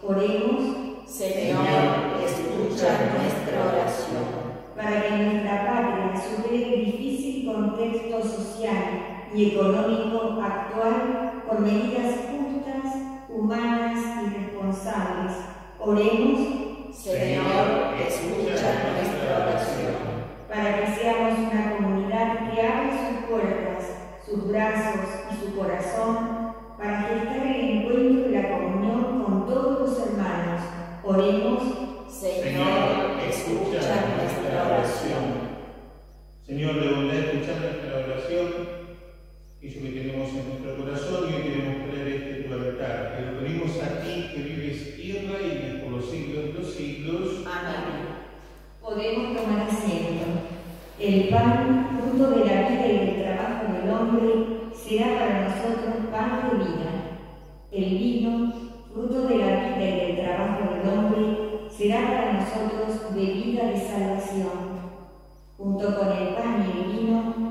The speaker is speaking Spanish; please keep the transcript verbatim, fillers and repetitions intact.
Oremos. Señor, escucha nuestra oración. Para que nuestra patria supere el difícil contexto social y económico actual con medidas justas, humanas y responsables. Oremos. Señor, escucha nuestra oración. Para que seamos una comunidad que abre sus puertas, sus brazos y su corazón para gestar el encuentro y la comunión con todos los hermanos. Oremos. Señor, escucha nuestra oración. Señor, de bondad, escucha nuestra oración, eso que tenemos en nuestro corazón, y hoy queremos traer este tu altar. Te lo pedimos a ti, que vives y reinas por los siglos de los siglos. Amén. Podemos tomar asiento. El pan, fruto de la vida y del trabajo del hombre, será para nosotros pan de vida. El vino, fruto de la vida y del trabajo del hombre, será para nosotros bebida de salvación. Junto con el pan y el vino,